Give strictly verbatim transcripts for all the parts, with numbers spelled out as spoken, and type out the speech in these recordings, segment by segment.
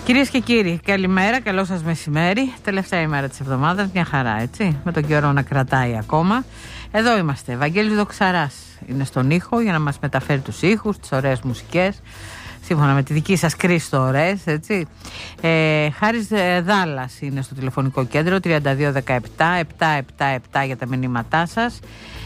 Κυρίες και κύριοι, καλημέρα, καλό σας μεσημέρι. Τελευταία ημέρα της εβδομάδας, μια χαρά, έτσι, με τον καιρό να κρατάει ακόμα. Εδώ είμαστε, Βαγγέλης Δοξαράς είναι στον ήχο για να μας μεταφέρει τους ήχους, τις ωραίες μουσικές, σύμφωνα με τη δική σας κρίση το ωραίες, έτσι. Ε, Χάρης Δάλλας είναι στο τηλεφωνικό κέντρο, τριάντα δύο δεκαεπτά επτακόσια εβδομήντα επτά για τα μηνύματά σας.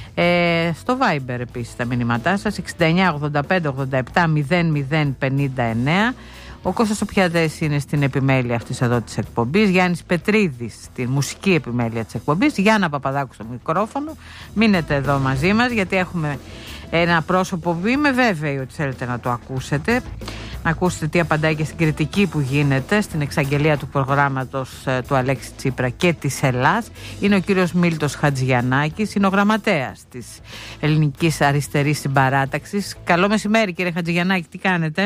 Ε, στο Viber επίσης τα μηνύματά σας, εξήντα εννιά ογδόντα πέντε ογδόντα επτά μηδέν μηδέν πενήντα εννέα. Ο Κώστας Οπιατές είναι στην επιμέλεια αυτής εδώ της εκπομπής, Γιάννης Πετρίδης στη μουσική επιμέλεια της εκπομπής, Γιάννα Παπαδάκου στο μικρόφωνο. Μείνετε εδώ μαζί μας γιατί έχουμε ένα πρόσωπο που είμαι βέβαιη ότι θέλετε να το ακούσετε. Να ακούσετε τι απαντάει και στην κριτική που γίνεται στην εξαγγελία του προγράμματος του Αλέξη Τσίπρα και της Ελλάς. Είναι ο κύριος Μίλτος Χατζηγιαννάκης, είναι ο γραμματέας της Ελληνικής Αριστερής Συμπαράταξης. Καλό μεσημέρι κύριε Χατζηγιαννάκη, τι κάνετε?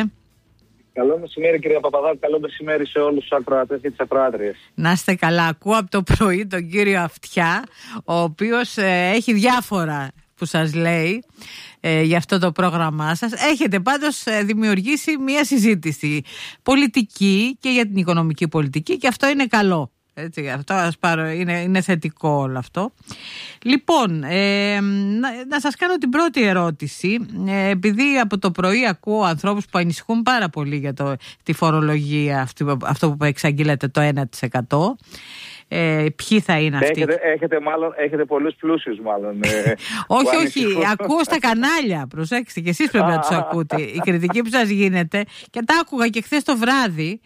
Καλό μεσημέρι κυρία Παπαδάκου, καλό μεσημέρι σε όλους τους ακροατές και τις ακροάτριες. Να είστε καλά, ακούω από το πρωί τον κύριο Αυτιά, ο οποίος ε, έχει διάφορα που σας λέει ε, για αυτό το πρόγραμμά σας. Έχετε πάντως ε, δημιουργήσει μια συζήτηση πολιτική και για την οικονομική πολιτική και αυτό είναι καλό. Έτσι, αυτό ας πάρω, είναι, είναι θετικό όλο αυτό. Λοιπόν, ε, να, να σας κάνω την πρώτη ερώτηση, ε, επειδή από το πρωί ακούω ανθρώπους που ανησυχούν πάρα πολύ για το, τη φορολογία, αυτή, αυτό που εξαγγείλετε το ένα τοις εκατό. Ε, ποιοι θα είναι αυτοί? Έχετε, έχετε, μάλλον, έχετε πολλούς πλούσιους μάλλον. Ε, όχι, όχι, ακούω στα κανάλια. Προσέξτε, και εσείς πρέπει να τους ακούτε. Η κριτική που σας γίνεται, και τα άκουγα και χθες το βράδυ.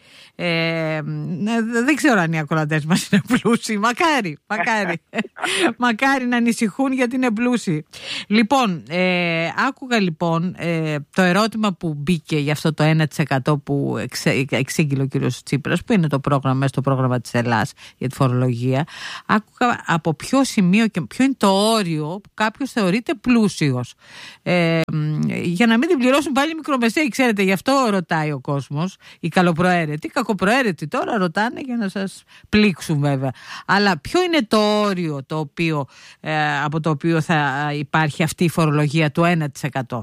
Ε, δεν ξέρω αν οι ακροατές μας είναι πλούσιοι. Μακάρι, μακάρι. Μακάρι να ανησυχούν γιατί είναι πλούσιοι. Λοιπόν, ε, άκουγα λοιπόν ε, το ερώτημα που μπήκε για αυτό το ένα τοις εκατό που εξε, εξήγηλε ο κύριος Τσίπρας, που είναι το πρόγραμμα, στο πρόγραμμα της Ελλάς για τη φορολογία. Άκουγα από ποιο σημείο και ποιο είναι το όριο που κάποιος θεωρείται πλούσιος. Ε, για να μην την πληρώσουν πάλι οι μικρομεσαίοι, ξέρετε, γι' αυτό ρωτάει ο κόσμος, οι καλοπροαίρετοι, οι κακοπροαίρετοι τώρα ρωτάνε για να σας πλήξουν βέβαια. Αλλά ποιο είναι το όριο το οποίο, ε, από το οποίο θα υπάρχει αυτή η φορολογία του ένα τοις εκατό?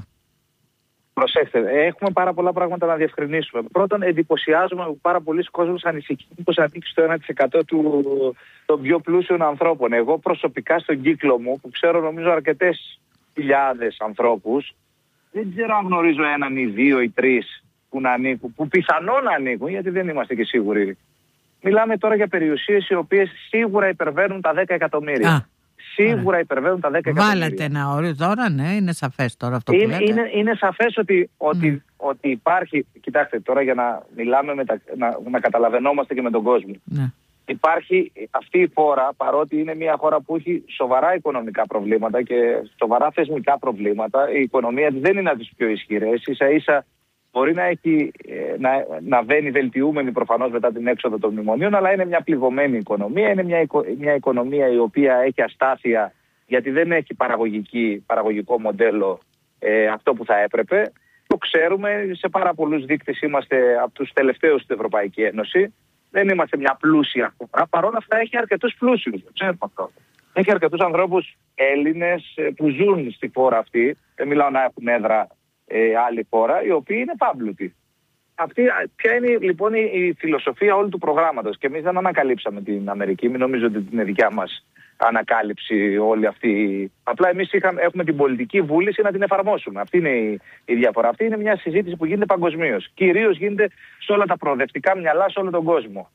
Προσέξτε, έχουμε πάρα πολλά πράγματα να διευκρινίσουμε. Πρώτον, εντυπωσιάζουμε που πάρα πολλοί κόσμος ανησυχεί πως ανήκει στο ένα τοις εκατό του, των πιο πλούσιων ανθρώπων. Εγώ προσωπικά στον κύκλο μου, που ξέρω νομίζω αρκετές χιλιάδες ανθρώπους, δεν ξέρω αν γνωρίζω έναν ή δύο ή τρεις που να ανήκουν, που πιθανόν να ανήκουν, γιατί δεν είμαστε και σίγουροι. Μιλάμε τώρα για περιουσίες οι οποίες σίγουρα υπερβαίνουν τα δέκα εκατομμύρια. Α. Σίγουρα υπερβαίνουν τα δέκα εκατομμύρια. Βάλετε ένα όριο τώρα, ναι, είναι σαφές τώρα αυτό που είναι, λέτε. Είναι, είναι σαφές ότι, ότι, mm. ότι υπάρχει, κοιτάξτε τώρα για να μιλάμε, με τα, να, να καταλαβαίνόμαστε και με τον κόσμο. Ναι. Υπάρχει αυτή η χώρα, παρότι είναι μια χώρα που έχει σοβαρά οικονομικά προβλήματα και σοβαρά θεσμικά προβλήματα, η οικονομία της δεν είναι από τις πιο ισχυρές, ίσα ίσα μπορεί να, έχει, να, να βαίνει βελτιούμενη προφανώς μετά την έξοδο των μνημονίων, αλλά είναι μια πληγωμένη οικονομία, είναι μια, μια οικονομία η οποία έχει αστάθεια γιατί δεν έχει παραγωγική, παραγωγικό μοντέλο ε, αυτό που θα έπρεπε. Το ξέρουμε, σε πάρα πολλούς δείκτες είμαστε από τους τελευταίους στην Ευρωπαϊκή Ένωση. Δεν είμαστε μια πλούσια χώρα, παρόλα αυτά έχει αρκετούς πλούσιους. Ξέρουμε αυτό. Έχει αρκετούς ανθρώπους Έλληνες που ζουν στη χώρα αυτή, δεν μιλάω να έχουν έδρα Ε, άλλη χώρα, οι οποίοι είναι πάμπλουτοι. Αυτή, ποια είναι λοιπόν η, η φιλοσοφία όλου του προγράμματος? Και εμείς δεν ανακαλύψαμε την Αμερική, μην νομίζετε ότι είναι δικιά μας ανακάλυψη όλη αυτή. Απλά εμείς είχαμε, έχουμε την πολιτική βούληση να την εφαρμόσουμε. Αυτή είναι η, η διαφορά. Αυτή είναι μια συζήτηση που γίνεται παγκοσμίως. Κυρίως γίνεται σε όλα τα προοδευτικά μυαλά, σε όλο τον κόσμο.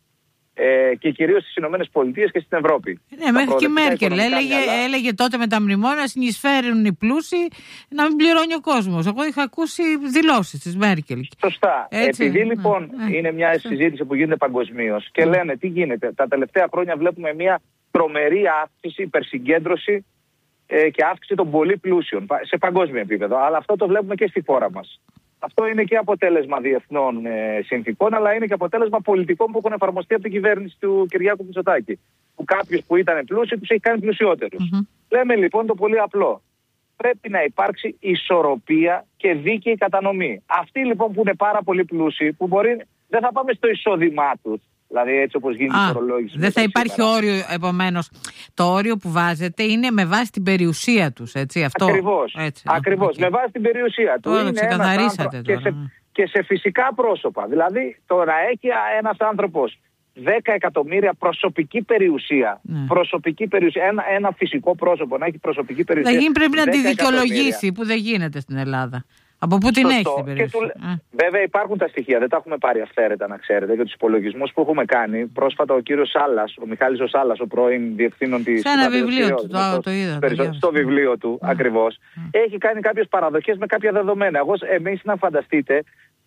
Ε, και κυρίως στις Ηνωμένες Πολιτείες και στην Ευρώπη. Ναι, μέχρι και η Μέρκελ έλεγε, έλεγε τότε με τα μνημόνια συνεισφέρουν οι πλούσιοι να μην πληρώνει ο κόσμος. Εγώ είχα ακούσει δηλώσεις της Μέρκελ. Σωστά. Έτσι. Επειδή λοιπόν ε, είναι μια συζήτηση που γίνεται παγκοσμίως και λένε τι γίνεται, τα τελευταία χρόνια βλέπουμε μια τρομερή αύξηση, υπερσυγκέντρωση ε, και αύξηση των πολύ πλούσιων σε παγκόσμιο επίπεδο. Αλλά αυτό το βλέπουμε και στη χώρα μας. Αυτό είναι και αποτέλεσμα διεθνών ε, συνθηκών, αλλά είναι και αποτέλεσμα πολιτικών που έχουν εφαρμοστεί από την κυβέρνηση του Κυριάκου Μητσοτάκη. Που κάποιος που ήταν πλούσιο τους έχει κάνει πλουσιότερους. Mm-hmm. Λέμε λοιπόν το πολύ απλό. Πρέπει να υπάρξει ισορροπία και δίκαιη κατανομή. Αυτοί λοιπόν που είναι πάρα πολύ πλούσιοι, που μπορεί δεν θα πάμε στο εισόδημά τους, Δηλαδή έτσι όπως γίνεται η φορολόγηση. Δεν θα υπάρχει σήμερα όριο, επομένως. Το όριο που βάζετε είναι με βάση την περιουσία τους, έτσι. Αυτό, ακριβώς. Έτσι, ακριβώς. Okay. Με βάση την περιουσία του. Τώρα το ξεκαθαρίσατε και, σε, και σε φυσικά πρόσωπα. Δηλαδή το να έχει ένας άνθρωπος δέκα εκατομμύρια προσωπική περιουσία, ναι. προσωπική περιουσία ένα, ένα φυσικό πρόσωπο να έχει προσωπική περιουσία. Θα γίνει, πρέπει να τη δικαιολογήσει που δεν γίνεται στην Ελλάδα. Από πού την έχει την περιουσία. Του... Βέβαια υπάρχουν τα στοιχεία, δεν τα έχουμε πάρει αυθαίρετα να ξέρετε, για τους υπολογισμούς που έχουμε κάνει. Πρόσφατα ο κύριος Σάλλας, ο Μιχάλης ο Σάλλας, ο πρώην διευθύνων της... Σε ένα βιβλίο του, το, το είδα. Το στο βιβλίο του, mm. ακριβώς. Mm. Έχει κάνει κάποιες παραδοχές με κάποια δεδομένα. Εγώ, εμείς να φανταστείτε,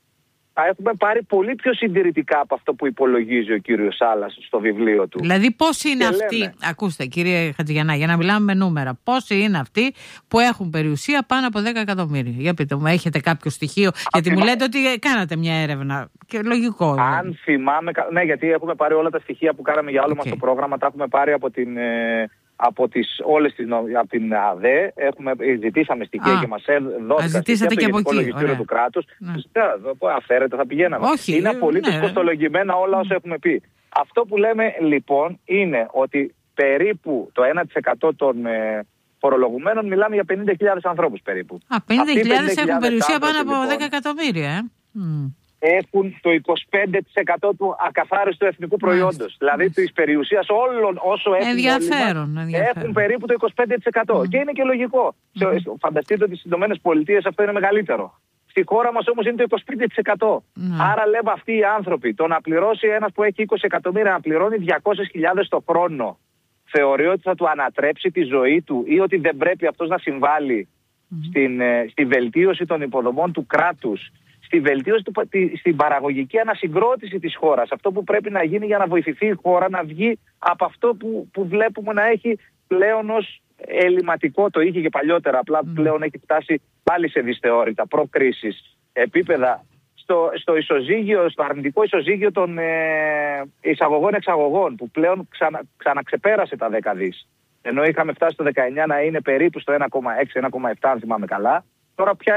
έχουμε πάρει πολύ πιο συντηρητικά από αυτό που υπολογίζει ο κύριος Σάλλας στο βιβλίο του. Δηλαδή πόσοι είναι και αυτοί, λέμε, ακούστε κύριε Χατζηγιαννά, για να μιλάμε με νούμερα, πόσοι είναι αυτοί που έχουν περιουσία πάνω από δέκα εκατομμύρια. Για πείτε μου, έχετε κάποιο στοιχείο, αν γιατί θυμά... μου λέτε ότι κάνατε μια έρευνα και λογικό. Αν δηλαδή. θυμάμαι, ναι, γιατί έχουμε πάρει όλα τα στοιχεία που κάναμε για όλο okay. μας το πρόγραμμα, τα έχουμε πάρει από την... Ε... από τις, όλες τις, από την ΑΔΕ, έχουμε, ζητήσαμε στοιχεία Α, και μας δόθηκαν στοιχεία από το Γενικό Λογιστήριο του κράτους. Ναι. Αφαίρεται, θα πηγαίναμε. Όχι, είναι απολύτως ναι, κοστολογημένα όλα όσα έχουμε πει. Αυτό που λέμε λοιπόν είναι ότι περίπου το ένα τοις εκατό των ε, φορολογουμένων μιλάμε για πενήντα χιλιάδες ανθρώπους περίπου. Α, πενήντα χιλιάδες έχουν περιουσία πάνω από λοιπόν, δέκα εκατομμύρια. Ε. Mm. Έχουν το είκοσι πέντε τοις εκατό του ακαθάριστου εθνικού προϊόντος. Mm. Δηλαδή της περιουσίας όλων όσο έχουν, ενδιαφέρον, ενδιαφέρον. έχουν περίπου το είκοσι πέντε τοις εκατό. Mm. Και είναι και λογικό. Mm. Φανταστείτε ότι στις Ηνωμένες Πολιτείες αυτό είναι μεγαλύτερο. Στη χώρα μας όμως είναι το είκοσι πέντε τοις εκατό. Mm. Άρα λέμε αυτοί οι άνθρωποι, το να πληρώσει ένας που έχει είκοσι εκατομμύρια να πληρώνει διακόσιες χιλιάδες το χρόνο, θεωρεί ότι θα του ανατρέψει τη ζωή του ή ότι δεν πρέπει αυτός να συμβάλλει mm. στην, στη βελτίωση των υποδομών του κράτους, στη βελτίωση, του, στην παραγωγική ανασυγκρότηση της χώρας. Αυτό που πρέπει να γίνει για να βοηθηθεί η χώρα να βγει από αυτό που, που βλέπουμε να έχει πλέον ως ελληματικό, το είχε και παλιότερα, απλά mm. πλέον έχει φτάσει πάλι σε δυσθεώρητα προκρίσεις επίπεδα στο, στο ισοζύγιο, στο αρνητικό ισοζύγιο των ε, εισαγωγών-εξαγωγών που πλέον ξανα, ξαναξεπέρασε τα δέκα δις. Ενώ είχαμε φτάσει το δεκαεννιά να είναι περίπου στο ένα κόμμα έξι με ένα κόμμα επτά αν θυμάμαι καλά, τώρα πια